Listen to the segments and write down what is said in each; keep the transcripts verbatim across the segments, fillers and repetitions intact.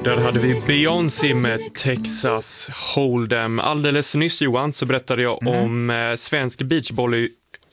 Där hade vi Beyoncé med Texas Hold'em. Alldeles nyss, Johan, så berättade jag mm. om eh, svensk beachvolley,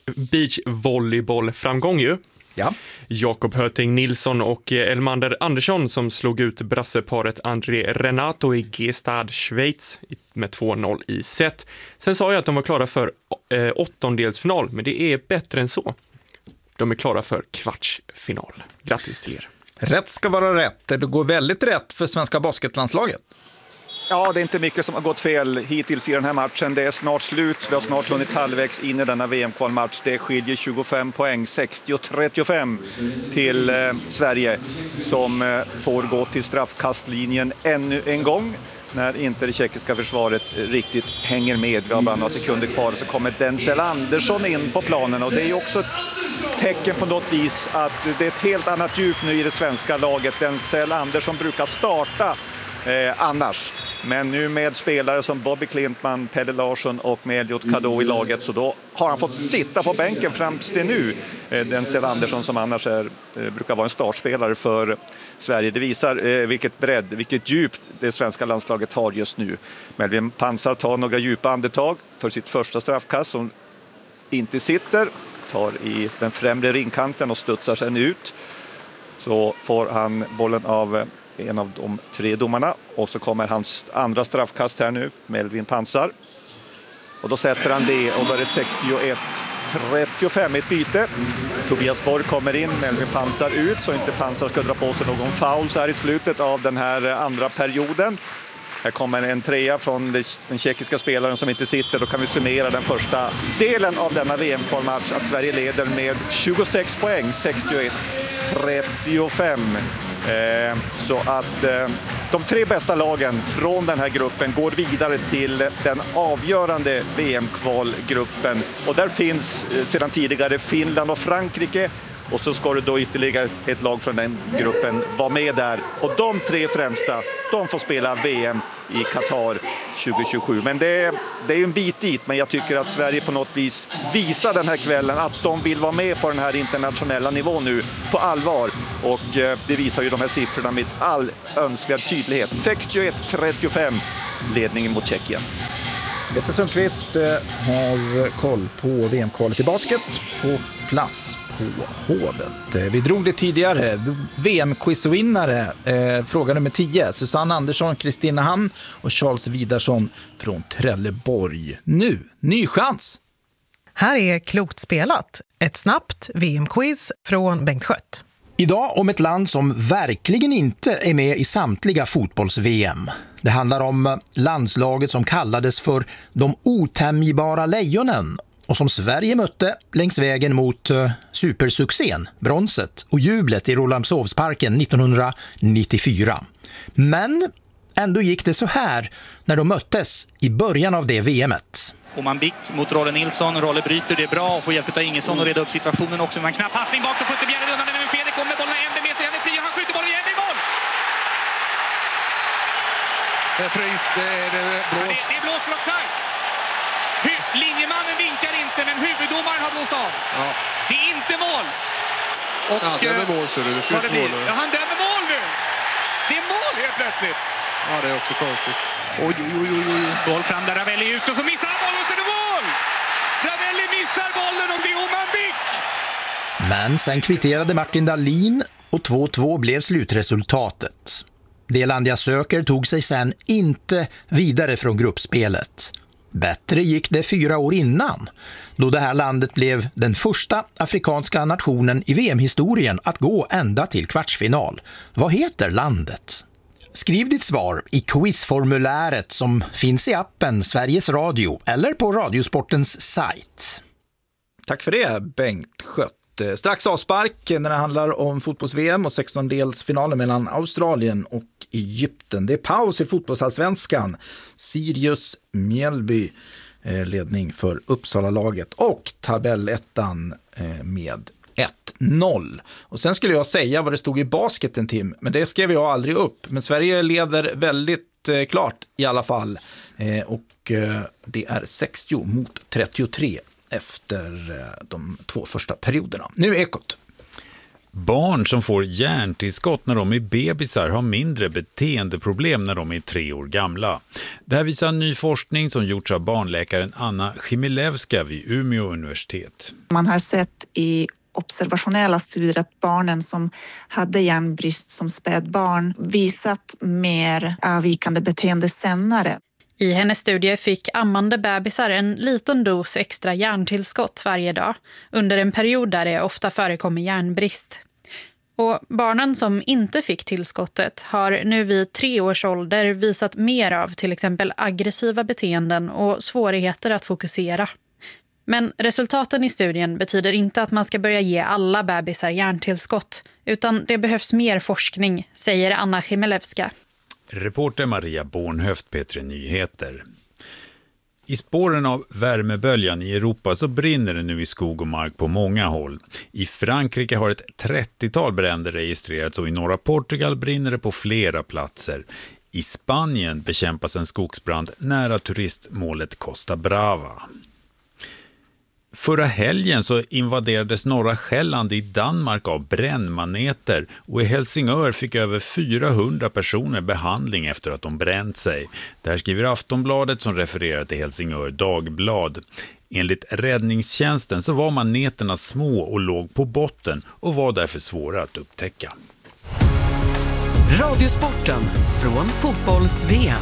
beachvolleybollframgång ju. Ja. Jakob Höting Nilsson och Elmander Andersson som slog ut brasseparet André Renato i Gestad, Schweiz med två noll i set. Sen sa jag att de var klara för eh, åttondelsfinal, men det är bättre än så. De är klara för kvartsfinal. Grattis till er. Rätt ska vara rätt. Det går väldigt rätt för svenska basketlandslaget. Ja, det är inte mycket som har gått fel hittills i den här matchen. Det är snart slut. Vi har snart hunnit halvvägs in i denna V M-kvalmatch. Det skiljer tjugofem poäng, sextio trettiofem till eh, Sverige som eh, får gå till straffkastlinjen ännu en gång när inte det tjeckiska försvaret riktigt hänger med. Vi har bara några sekunder kvar och så kommer Denzel Andersson in på planen, och det är ju också ett tecken på något vis att det är ett helt annat djup nu i det svenska laget. Denzel Andersson brukar starta eh, annars. Men nu med spelare som Bobby Klintman, Pelle Larsson och med Elliot Cadeau i laget, så då har han fått sitta på bänken fram till nu. Denzel Andersson som annars är, brukar vara en startspelare för Sverige. Det visar eh, vilket bredd, vilket djup det svenska landslaget har just nu. Melvin Pansar tar några djupa andetag för sitt första straffkast som inte sitter. Tar i den främre ringkanten och studsar sen ut. Så får han bollen av en av de tre domarna, och så kommer hans andra straffkast här nu, Melvin Pansar, och då sätter han det, och då är det sextioett trettiofem ett byte. Tobias Borg kommer in, Melvin Pansar ut, så inte Pansar ska dra på sig någon foul så här i slutet av den här andra perioden. Här kommer en trea från den tjeckiska spelaren som inte sitter. Då kan vi summera den första delen av denna V M-kvalmatch att Sverige leder med tjugosex poäng, sextioett trettiofem. Eh, så att eh, de tre bästa lagen från den här gruppen går vidare till den avgörande V M-kvalgruppen. Och där finns eh, sedan tidigare Finland och Frankrike. Och så ska det då ytterligare ett lag från den gruppen vara med där. Och de tre främsta, de får spela V M i Qatar tjugohundratjugosju. Men det är, det är en bit dit, men jag tycker att Sverige på något vis visar den här kvällen att de vill vara med på den här internationella nivån nu på allvar. Och eh, det visar ju de här siffrorna med all önskvärd tydlighet. sextioett trettiofem ledningen mot Tjeckien. Peter Sundqvist har koll på V M-kvalet i basket på plats på Hovet. Vi drog det tidigare. V M-quizvinnare, eh, fråga nummer tio. Susanne Andersson, Kristina Hamn och Charles Widarsson från Trelleborg. Nu, ny chans! Här är Klokt spelat. Ett snabbt V M-quiz från Bengt Skött. Idag om ett land som verkligen inte är med i samtliga fotbolls-V M. Det handlar om landslaget som kallades för de otämjbara lejonen och som Sverige mötte längs vägen mot uh, supersuccén, bronset och jublet i Rålambshovsparken nittonhundranittiofyra. Men ändå gick det så här när de möttes i början av det V M:et. Oman Bick mot Rolle Nilsson. Rolle bryter det bra och får hjälp av Ingesson och reda upp situationen också. Men en knapp passning bak så skjuter Bjerre undan. Men Fede kommer bollen Embe med sig. Han är fri och han skjuter bollen i Embe i mål! Det är fryst, det är det blåst. Ja, det, det är blåst för offside. Hu- Linjemannen vinkar inte, men huvuddomaren har blåst av. Ja. Det är inte mål. Och, ja, det är mål så det, det ska inte mål. Ja, han dömer mål nu. Det är mål helt plötsligt. Ja, det är också konstigt. Oj, oj, oj, oj. Boll fram där, Ravelli ut och så missar han bollen och så är det mål! Ravelli missar bollen och det är Oman Bick! Men sen kvitterade Martin Dahlin och två två blev slutresultatet. Det land jag söker tog sig sen inte vidare från gruppspelet. Bättre gick det fyra år innan, då det här landet blev den första afrikanska nationen i V M-historien att gå ända till kvartsfinal. Vad heter landet? Skriv ditt svar i quizformuläret som finns i appen Sveriges Radio eller på Radiosportens sajt. Tack för det, Bengt Skött. Strax avspark när det handlar om fotbolls-V M och sextondelsfinalen mellan Australien och Egypten. Det är paus i fotbollsallsvenskan. Sirius Mjällby ledning för Uppsala-laget och tabellettan med ett noll. Och sen skulle jag säga vad det stod i basketen, Tim, men det skrev jag aldrig upp. Men Sverige leder väldigt eh, klart i alla fall. Eh, och eh, det är sextio mot trettiotre efter eh, de två första perioderna. Nu Ekot. Barn som får hjärntillskott när de är bebisar har mindre beteendeproblem när de är tre år gamla. Det här visar ny forskning som gjorts av barnläkaren Anna Chmielewska vid Umeå universitet. Man har sett i observationella studier att barnen som hade järnbrist som spädbarn visat mer avvikande beteende senare. I hennes studie fick ammande bebisar en liten dos extra järntillskott varje dag under en period där det ofta förekommer järnbrist. Och barnen som inte fick tillskottet har nu vid tre års ålder visat mer av till exempel aggressiva beteenden och svårigheter att fokusera. Men resultaten i studien betyder inte att man ska börja ge alla bebisar järntillskott, utan det behövs mer forskning, säger Anna Chmielewska. Reporter Maria Bornhöft, P tre Nyheter. I spåren av värmeböljan i Europa så brinner det nu i skog och mark på många håll. I Frankrike har ett trettiotal bränder registrerats och i norra Portugal brinner det på flera platser. I Spanien bekämpas en skogsbrand nära turistmålet Costa Brava. Förra helgen så invaderades norra Själland i Danmark av brännmaneter och i Helsingör fick över fyrahundra personer behandling efter att de bränt sig. Det här skriver Aftonbladet som refererar till Helsingör Dagblad. Enligt räddningstjänsten så var maneterna små och låg på botten och var därför svåra att upptäcka. Radiosporten från fotbolls-V M.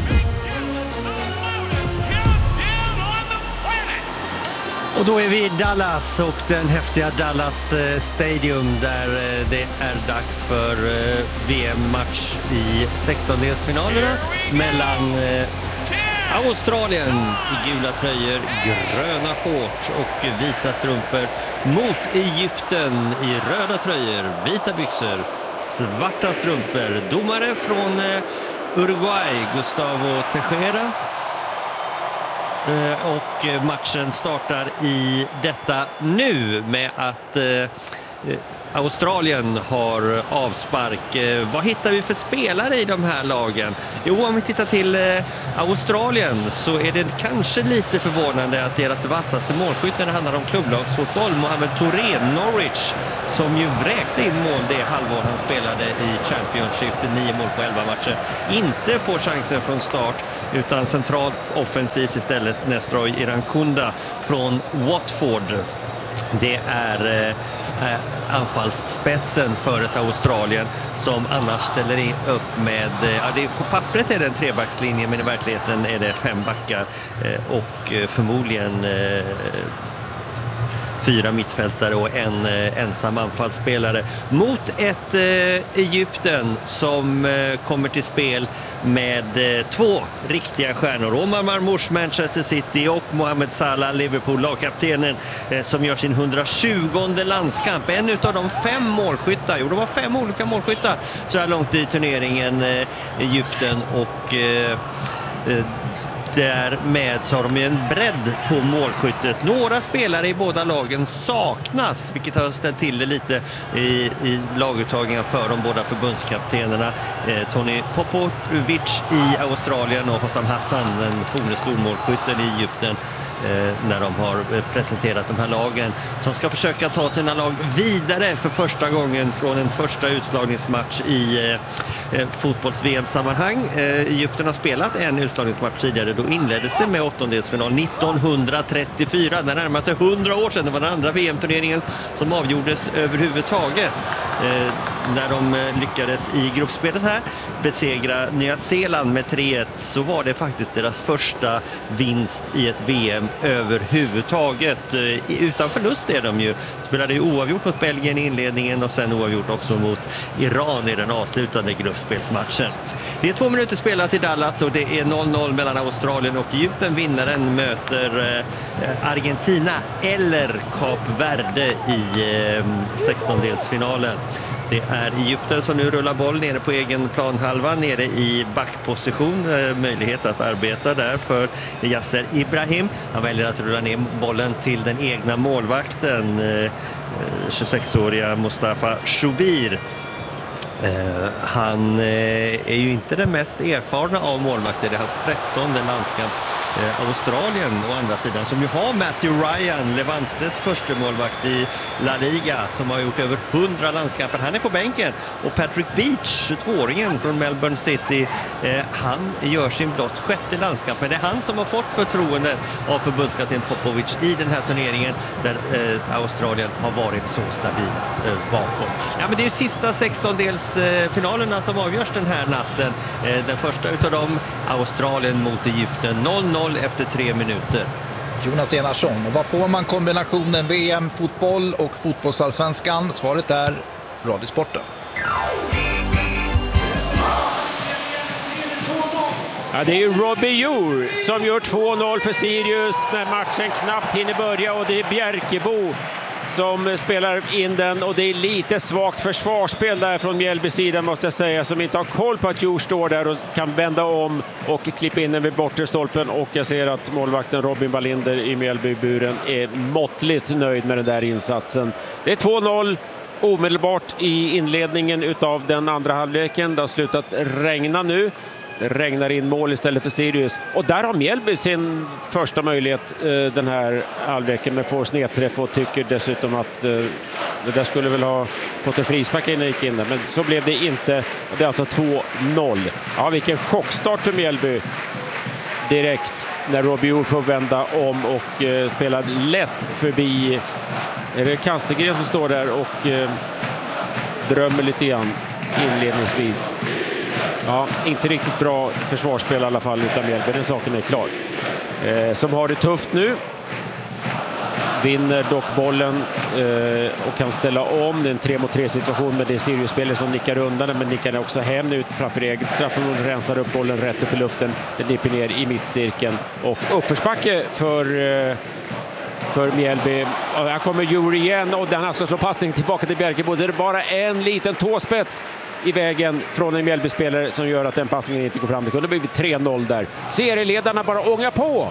Och då är vi i Dallas och den häftiga Dallas Stadium där det är dags för V M-match i sextondelsfinalerna mellan Australien i gula tröjor, gröna shorts och vita strumpor mot Egypten i röda tröjor, vita byxor, svarta strumpor. Domare från Uruguay, Gustavo Tejera. Och matchen startar i detta nu med att eh, Australien har avspark. Vad hittar vi för spelare i de här lagen? Jo, om vi tittar till eh, Australien så är det kanske lite förvånande att deras vassaste målskytt när det handlar om klubblagsfotboll, Mohamed Touré, Norwich, som ju vräkte in mål det halvår han spelade i Championship, nio mål på elva matcher, inte får chansen från start utan centralt offensivt istället Nestroy Irankunda från Watford. Det är eh, anfallsspetsen för ett Australien som annars ställer upp med, ja, det, på pappret är det en trebackslinje men i verkligheten är det fem backar eh, och förmodligen eh, fyra mittfältare och en eh, ensam anfallsspelare mot ett eh, Egypten som eh, kommer till spel med eh, två riktiga stjärnor. Omar Marmoush, Manchester City, och Mohamed Salah, Liverpool, lagkaptenen eh, som gör sin hundratjugonde landskamp. En utav de fem målskyttar, jo de har fem olika målskyttar så här långt i turneringen, eh, Egypten, och eh, eh, därmed så har de en bredd på målskyttet. Några spelare i båda lagen saknas, vilket har ställt till det lite i, i laguttagningen för de båda förbundskaptenerna. Eh, Tony Popovic i Australien och Hossam Hassan, den forne stormålskytten i Egypten, eh, när de har presenterat de här lagen som ska försöka ta sina lag vidare för första gången från en första utslagningsmatch i eh, fotbolls-V M-sammanhang. Eh, Egypten har spelat en utslagningsmatch tidigare. Då inleddes det med åttondelsfinal nittonhundratrettiofyra. Det närmar sig hundra år sedan. Det var den andra V M-turneringen som avgjordes överhuvudtaget. Eh, när de lyckades i gruppspelet här besegra Nya Zeeland med tre ett, så var det faktiskt deras första vinst i ett V M överhuvudtaget. Eh, utan förlust är de ju. Spelade ju oavgjort mot Belgien i inledningen och sen oavgjort också mot Iran i den avslutande gruppspelsmatchen. Det är två minuter spelat i Dallas och det är noll noll mellan Australien och Egypten. Vinnaren möter eh, Argentina eller Kap Verde i eh, sextondelsfinalen. Det är Egypten som nu rullar boll nere på egen planhalva, nere i backposition. Möjlighet att arbeta där för Yasser Ibrahim. Han väljer att rulla ner bollen till den egna målvakten, tjugosexåriga Mustafa Shubir. Uh, han uh, är ju inte den mest erfarna av målvakter. Det är hans trettonde landskamp Eh, Australien å andra sidan, som ju har Matthew Ryan, Levantes första målvakt i La Liga, som har gjort över hundra landskamper. Han är på bänken. Och Patrick Beach, tjugotvååringen från Melbourne City, eh, han gör sin blott sjätte landskamp. Men det är han som har fått förtroendet av förbundskapten Popovic i den här turneringen, där eh, Australien har varit så stabila eh, bakom. Ja, men det är sista sextondelsfinalerna som avgörs den här natten. Eh, den första utav dem, Australien mot Egypten, noll noll efter tre minuter. Jonas Enarsson, och vad får man kombinationen V M-fotboll och fotbollsallsvenskan? Svaret är Radiosporten. Ja, det är ju Robbie Jour som gör två noll för Sirius när matchen knappt hinner börja, och det är Bjärkebo som spelar in den, och det är lite svagt försvarsspel där från Mjällby sida, måste jag säga, som inte har koll på att Jour står där och kan vända om och klippa in den vid bortre stolpen. Och jag ser att målvakten Robin Wallinder i Mjällbyburen är måttligt nöjd med den där insatsen. Det är två noll omedelbart i inledningen utav den andra halvleken. Det har slutat regna nu. Det regnar in mål istället för Sirius. Och där har Mjällby sin första möjlighet eh, den här halvleken, med får snedträff, och tycker dessutom att eh, det där skulle väl ha fått en frispark innan gick in där. Men så blev det inte. Det är alltså två noll. Ja, vilken chockstart för Mjällby direkt när Robbie Jour får vända om och eh, spela lätt förbi. Är det Kastegren som står där och eh, drömmer lite grann inledningsvis. Ja, inte riktigt bra försvarsspel i alla fall utan Mjällby, den saken är klar. Eh, som har det tufft nu. Vinner dock bollen eh, och kan ställa om. Det är en tre mot tre situation med det Sirius-spelare som nickar undan den, men nickar också hem nu framför eget straffområde, rensar upp bollen rätt upp i luften. Den dipper ner i mittcirkeln och uppförsbacke för eh, för Mjällby. Och här kommer Jour igen, och den här ska slå passning tillbaka till Bjärkebo. Det är bara en liten tåspets i vägen från en Mjällby-spelare som gör att den passningen inte går fram. Det kunde blivit tre noll där. Serieledarna bara ångar på.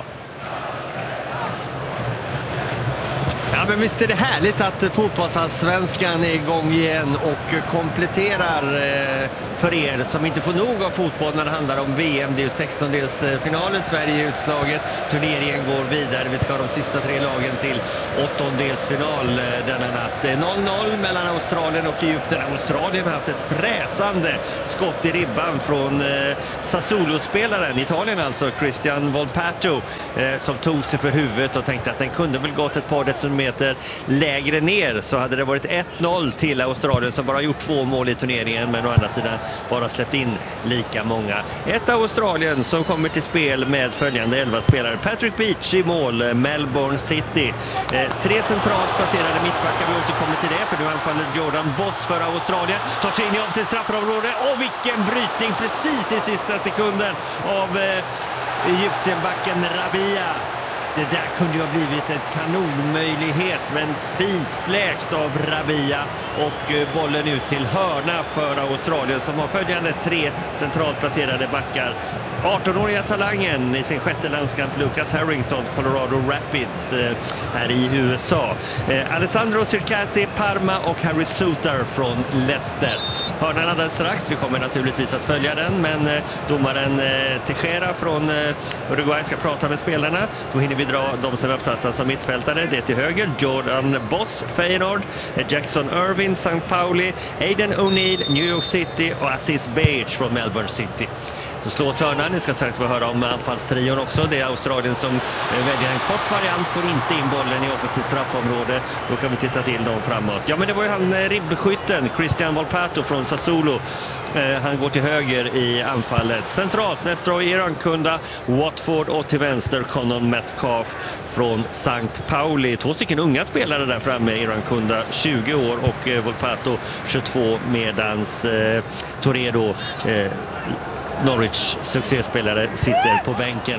Ja, men visst är det härligt att fotbollsallsvenskan är igång igen och kompletterar eh, för er som inte får nog av fotboll när det handlar om V M. Det är ju sextondelsfinaler, Sverige är utslaget. Turneringen går vidare. Vi ska ha de sista tre lagen till åttondelsfinal eh, denna natt. noll noll mellan Australien och Egypten. Australien har haft ett fräsande skott i ribban från eh, Sassuolo-spelaren, Italien alltså, Christian Volpato, eh, som tog sig för huvudet och tänkte att den kunde väl gått ett par decimeter lägre ner, så hade det varit ett noll till Australien, som bara gjort två mål i turneringen, men å andra sidan bara släppt in lika många. Ett Australien som kommer till spel med följande elva spelare. Patrick Beach i mål, Melbourne City. Eh, tre centralt placerade mittbackar, vi återkommer till det, för nu anfaller Jordan Boss för Australien. Tar sig in i av sitt straffområde, och vilken brytning precis i sista sekunden av eh, Egyptienbacken Rabia. Det där kunde ju ha blivit en kanonmöjlighet, men fint fläkt av Rabia, och bollen ut till hörna för Australien, som har följande tre centralt placerade backar. arton-åriga talangen i sin sjätte landskamp, Lucas Harrington, Colorado Rapids här i U S A. Alessandro Circati, Parma, och Harry Suter från Leicester. Hörnan alldeles strax, vi kommer naturligtvis att följa den, men domaren Teixeira från Uruguay ska prata med spelarna. Då hinner vi dra de som uppfattas som mittfältare. Det är till höger Jordan Boss, Feyenoord, Jackson Irvin, Sankt Pauli, Aiden O'Neill, New York City, och Aziz Behich från Melbourne City. Då slås hörnan. Ni ska strax få höra om anfallstrion också. Det är Australien som väljer en kort variant, får inte in bollen i offensivt straffområde. Då kan vi titta till dem framåt. Ja, men det var ju han ribbskytten Christian Volpato från Sassuolo. Eh, han går till höger i anfallet. Centralt Nestor Irankunda, Watford, och till vänster Connon Metcalf från Sankt Pauli. Två stycken unga spelare där framme. Irankunda tjugo år och eh, Volpato tjugotvå, medans eh, Toredo eh, Norwich succéspelare sitter på bänken.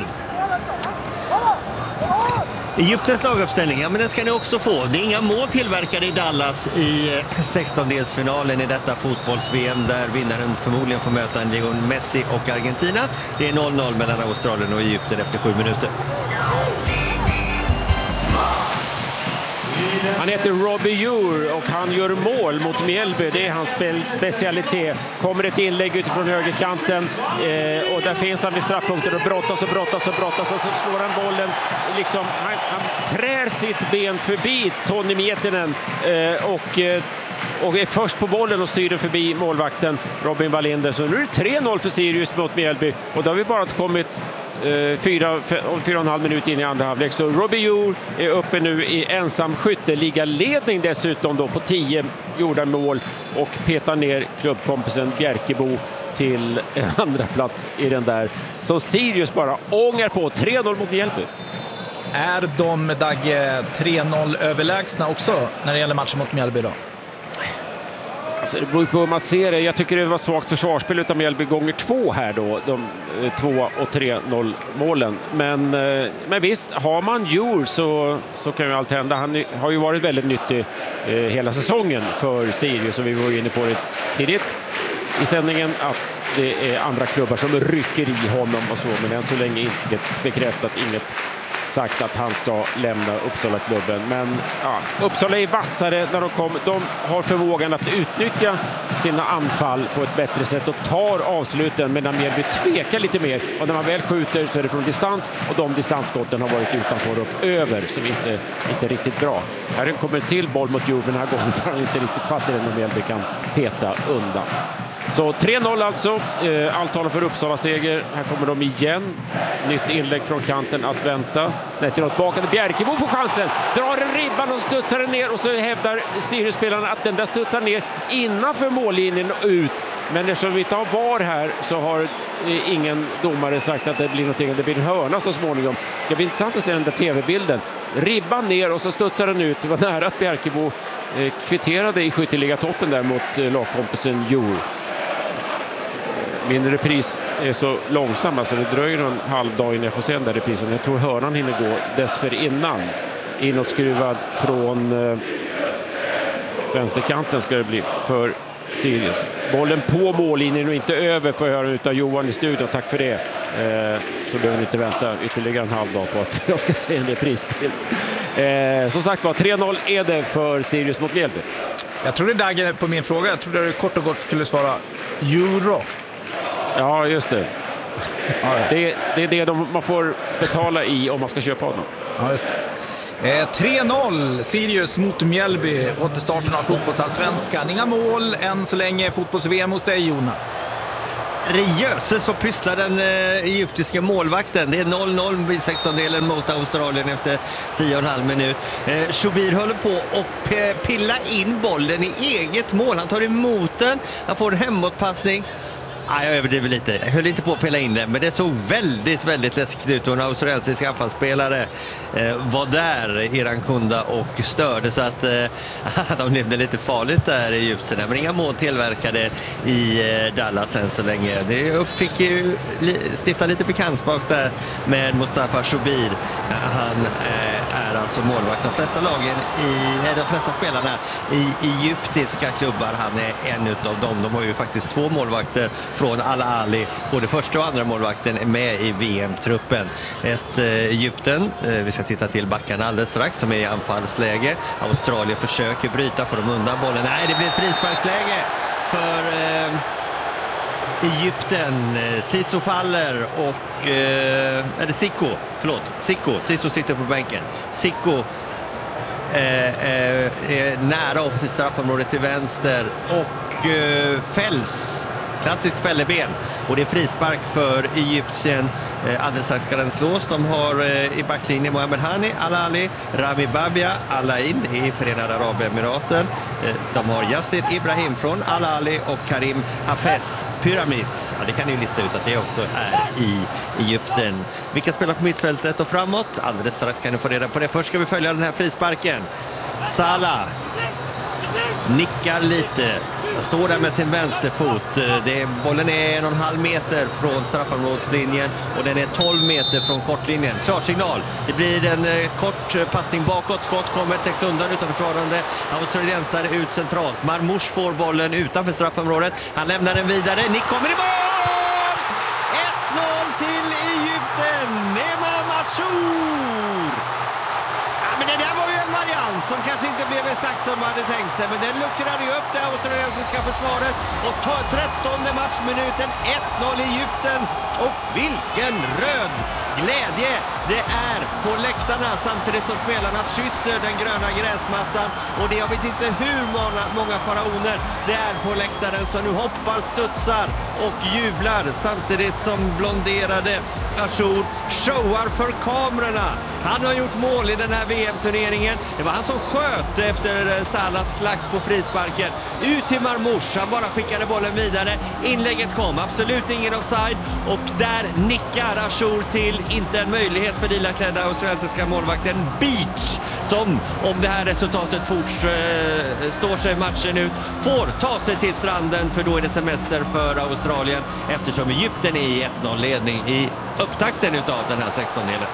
Egyptens laguppställning, ja, men den ska ni också få. Det är inga mål tillverkade i Dallas i sextondelsfinalen i detta fotbolls-V M, där vinnaren förmodligen får möta en Lionel Messi och Argentina. Det är noll noll mellan Australien och Egypten efter sju minuter. Han heter Robbie Ure och han gör mål mot Mjällby. Det är hans spe specialitet. Kommer ett inlägg utifrån högerkanten eh, och där finns han vid straffpunkten och brottas och brottas och brottas och så slår han bollen. Liksom, han, han trär sitt ben förbi Toni Miettinen eh, och eh, och är först på bollen och styr den förbi målvakten Robin Wallinder. Så nu är det tre noll för Sirius mot Mjällby och då har vi bara kommit eh, fyra, fyra och en halv minut in i andra halvlek. Så Robbie Ure är uppe nu i ensam skytteligaledning dessutom då på tio gjorda mål och petar ner klubbkompisen Bjärkebo till andra plats i den där. Så Sirius bara ångar på tre noll mot Mjällby. Är de, Dagge, tre noll överlägsna också när det gäller matchen mot Mjällby då? Alltså det beror på hur man ser det. Jag tycker det var svagt försvarsspel utav Mjällby gånger två här då. De två och tre noll målen. Men, men visst, har man Ure så, så kan ju allt hända. Han har ju varit väldigt nyttig eh, hela säsongen för Sirius. Och vi var inne på det tidigt i sändningen att det är andra klubbar som rycker i honom och så. Men än så länge inte bekräftat, inget sagt att han ska lämna Uppsala-klubben. Men ja, Uppsala är vassare när de kommer. De har förmågan att utnyttja sina anfall på ett bättre sätt och tar avsluten, medan Mjällby tvekar lite mer. Och när man väl skjuter så är det från distans och de distansskotten har varit utanför och över som inte inte riktigt bra. Här kommer till boll mot Ure, men den här gången får han inte riktigt fatt i den och Mjällby kan peta undan. Så tre noll alltså. Allt talar för Uppsala-seger. Här kommer de igen. Nytt inlägg från kanten att vänta. Snett inåt bakande. Bjärkebo får chansen. Drar en ribban och studsar den ner. Och så hävdar Sirius-spelarna att den där studsar ner innanför mållinjen och ut. Men eftersom vi inte har var här så har ingen domare sagt att det blir någonting. Det blir en hörna så småningom. Det ska bli intressant att se den där tv-bilden. Ribban ner och så studsar den ut. Det var nära att Bjärkebo kvitterade i skytteliga-toppen där mot lagkompisen Ure. Min repris är så långsam, alltså det dröjer en halv dag innan jag får se den där reprisen. Jag tror hörnan hinner gå dessförinnan. Inåtskruvad från eh, vänsterkanten ska det bli för Sirius. Bollen på mållinjen och inte över för höra utav Johan i studion. Tack för det. Eh, så behöver ni inte vänta ytterligare en halv dag på att jag ska se en reprisbild. Eh, som sagt var, tre noll är det för Sirius mot Mjällby. Jag trodde Dagge på min fråga, jag trodde du kort och gott skulle svara euro. Ja, just det. Ja, det, det är det de, man får betala i om man ska köpa honom. Ja, just det. Eh, tre noll Sirius mot Mjällby. Återstarten av fotbollsallsvenskan. Inga mål än så länge. Fotbolls-V M hos dig, Jonas. Jösses så pysslar den eh, egyptiska målvakten. Det är noll noll vid sextondelen mot Australien efter tio och en halv minut. Eh, Shubir håller på och eh, pilla in bollen i eget mål. Han tar emot den. Han får en hemåtpassning. Ah, jag överdriver lite. Jag höll inte på att pilla in det, men det såg väldigt, väldigt läskigt ut. Och en australiensisk anfallsspelare eh, var där, Iran Kunda, och störde. Så att eh, de levde lite farligt där i Egypten. Men inga mål tillverkade i eh, Dallas än så länge. Det fick ju li, stifta lite bekantskap där med Mustafa Shubir. Han eh, är alltså målvakt. De flesta lagen, i, de flesta spelarna i egyptiska klubbar, han är en utav dem. De har ju faktiskt två målvakter från Al-Ali, både första och andra målvakten är med i V M-truppen. Ett eh, Egypten, eh, vi ska titta till backarna alldeles strax, som är i anfallsläge. Australien försöker bryta, får de undan bollen. Nej, det blir ett frisparksläge för eh, Egypten. Siso faller och eh, är det Sicko? Förlåt, Sicko. Siso sitter på bänken. Sicko eh, eh, är nära offensivt straffområde till vänster och eh, fälls. Klassiskt fälleben. Och det är frispark för Egypten. Eh, alldeles strax ska den slås. De har eh, i backlinjen Mohamed Hani, Al-Ali, Rami Babia, Al-Ain i Förenade Arabemiraten. Eh, de har Yassir Ibrahim från Al-Ali och Karim Hafez, Pyramids. Ja, det kan ni ju lista ut att det också är i Egypten. Vilka spelar på mittfältet och framåt? Alldeles strax kan ni få reda på det. Först ska vi följa den här frisparken. Salah nickar lite. Han står där med sin vänsterfot. Det, bollen är en och en halv meter från straffområdslinjen och den är tolv meter från kortlinjen. Klarsignal. Det blir en eh, kort passning bakåt. Skott kommer, täcks undan utanför försvarande. Australiensare ut centralt. Marmouche får bollen utanför straffområdet. Han lämnar den vidare. Nick kommer i mål! ett noll till Egypten. Nema Mashour! Ja, men det där var ju en variant. som kanske inte blev exakt som man hade tänkt sig, men den luckrade ju upp det australiensiska försvaret och tar trettonde matchminuten ett noll i Egypten. Och vilken röd glädje det är på läktarna samtidigt som spelarna kysser den gröna gräsmattan, och det jag vet inte hur många, många faraoner det är på läktaren som nu hoppar, studsar och jublar samtidigt som blonderade Achour showar för kamerorna. Han har gjort mål i den här V M-turneringen. Det var han som sköt efter Salahs klack på frisparken. Ut till Marmoush, han bara skickade bollen vidare. Inlägget kom, absolut ingen offside, och där nickar Achour till. Inte en möjlighet för lilaklädda australiensiska målvakten Beach, som om det här resultatet fortstår sig matchen ut får ta sig till stranden, för då är det semester för Australien eftersom Egypten är i ett noll-ledning i upptakten utav den här sextondelen.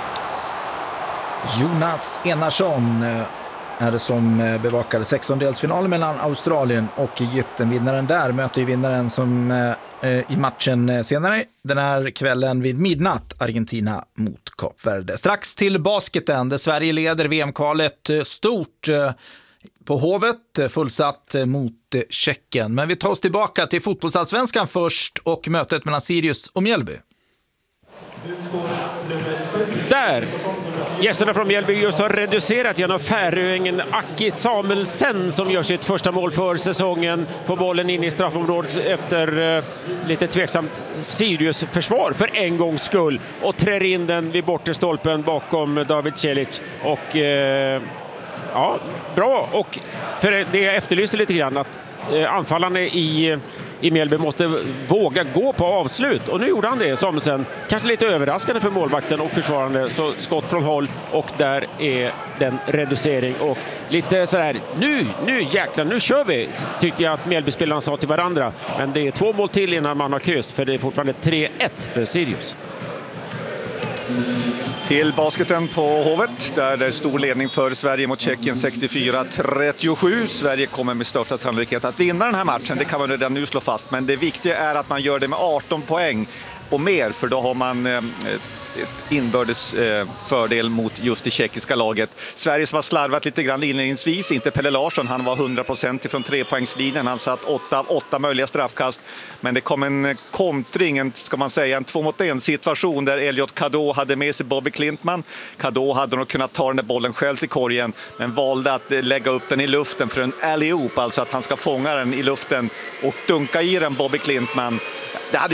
Jonas Enarsson är det som bevakar sextondelsfinalen mellan Australien och Egypten. Vinnaren där möter ju vinnaren som i matchen senare den här kvällen vid midnatt, Argentina mot Kap Verde. Strax till basketen där Sverige leder V M-kvalet stort på Hovet, fullsatt mot Tjeckien. Men vi tar oss tillbaka till fotbollsallsvenskan först och mötet mellan Sirius och Mjällby. Där gästerna från Mjällby just har reducerat genom färöingen Aki Samuelsen som gör sitt första mål för säsongen. Får bollen in i straffområdet efter eh, lite tveksamt Sirius försvar för en gångs skull och trär in den vid bortre stolpen bakom David Celic. Och eh, ja, bra. Och för det jag efterlyste lite grann att eh, anfallarna i i Mjällby måste våga gå på avslut. Och nu gjorde han det, Samuelsen. Kanske lite överraskande för målvakten och försvarande. Så skott från håll och där är den reducering. Och lite så här, nu, nu jäklar, nu kör vi, tyckte jag att Mjällby-spelarna sa till varandra. Men det är två mål till innan man har kryss, för det är fortfarande tre ett för Sirius. Till basketen på Hovet, där det är stor ledning för Sverige mot Tjeckien sextiofyra trettiosju. Sverige kommer med största sannolikhet att vinna den här matchen, det kan man redan nu slå fast. Men det viktiga är att man gör det med arton poäng och mer, för då har man eh, ett inbördes eh, fördel mot just det tjeckiska laget. Sverige som har slarvat lite grann inledningsvis, inte Pelle Larsson, han var hundra procent ifrån trepoängslinjen, han satt åtta av åtta möjliga straffkast, men det kom en kontring, en, ska man säga, en två mot en situation där Elliot Cadeau hade med sig Bobby Klintman. Cadeau hade nog kunnat ta den där bollen själv till korgen, men valde att lägga upp den i luften för en alley-oop, alltså att han ska fånga den i luften och dunka i den Bobby Klintman. Det hade